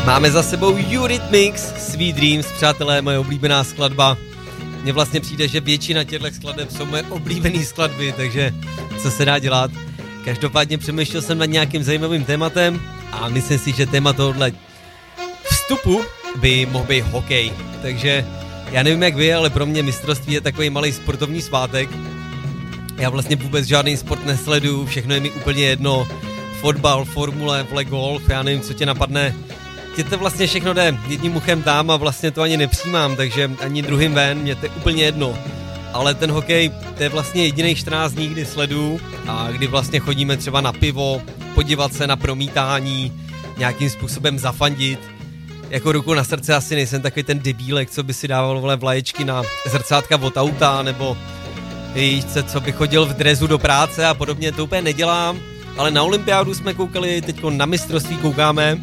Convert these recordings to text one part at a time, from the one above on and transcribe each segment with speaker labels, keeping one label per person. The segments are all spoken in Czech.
Speaker 1: Máme za sebou Eurythmics, Sweet Dreams, přátelé, moje oblíbená skladba. Mně vlastně přijde, že většina těchto skladeb jsou moje oblíbené skladby, takže co se dá dělat. Každopádně přemýšlel jsem nad nějakým zajímavým tématem a myslím si, že téma tohohle vstupu by mohl být hokej. Takže já nevím jak vy, ale pro mě mistrovství je takový malý sportovní svátek. Já vlastně vůbec žádný sport nesleduju, všechno je mi úplně jedno. Fotbal, formule, golf, já nevím, co tě napadne. Tě to vlastně všechno jde jedním uchem tam a vlastně to ani nepřijímám, takže ani druhým ven, mě to je úplně jedno. Ale ten hokej, to je vlastně jediný 14 dní, kdy sleduju a kdy vlastně chodíme třeba na pivo, podívat se na promítání, nějakým způsobem zafandit. Jako ruku na srdce asi nejsem takový ten debílek, co by si dával vlaječky na zrcátka od auta, nebo víš, co by chodil v dresu do práce a podobně, to úplně nedělám. Ale na olympiádu jsme koukali, teďko na mistrovství koukáme.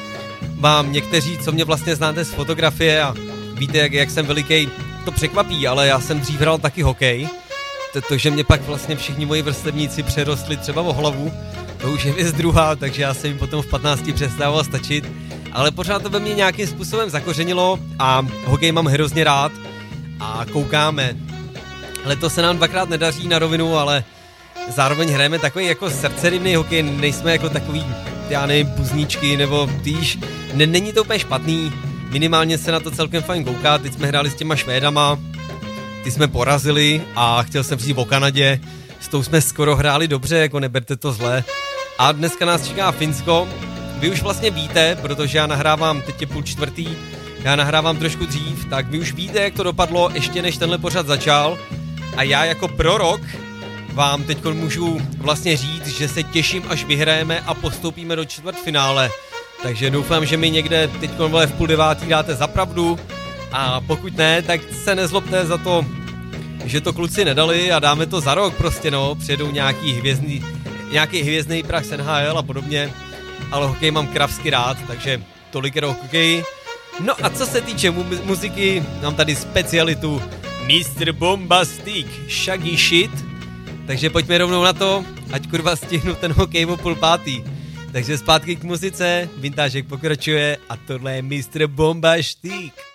Speaker 1: Vám někteří, co mě vlastně znáte z fotografie a víte, jak jsem veliký, to překvapí, ale já jsem dřív hrál taky hokej. To, že mě pak vlastně všichni moji vrstevníci přerostli třeba o hlavu, to už je věc druhá, takže já jsem jim potom v 15 přestával stačit. Ale pořád to ve mně nějakým způsobem zakořenilo a hokej mám hrozně rád a koukáme. Letos se nám dvakrát nedaří na rovinu, ale zároveň hrajeme takový jako srdcerivný hokej, nejsme jako takový, já nevím, buzníčky, nebo týž, není to úplně špatný, minimálně se na to celkem fajn kouká, teď jsme hráli s těma Švédama, ty jsme porazili a chtěl jsem říct o Kanadě, s tou jsme skoro hráli dobře, jako neberte to zle. A dneska nás čeká Finsko, vy už vlastně víte, protože já nahrávám, teď je 3:30, já nahrávám trošku dřív, tak vy už víte, jak to dopadlo, ještě než tenhle pořad začal a já jako prorok vám teď můžu vlastně říct, že se těším, až vyhrajeme a postoupíme do čtvrtfinále. Takže doufám, že mi někde teď v 8:30 dáte za pravdu a pokud ne, tak se nezlobte za to, že to kluci nedali a dáme to za rok prostě, no, přijedou nějaký hvězdný prach z NHL a podobně, ale hokej mám kravsky rád, takže tolik o hokeji. No a co se týče muziky, mám tady specialitu Mr. Bombastic Shaggy Shit. Takže pojďme rovnou na to, ať kurva stihnu ten hokej o 4:30. Takže zpátky k muzice, vintážek pokračuje a tohle je Mr. Bombastic.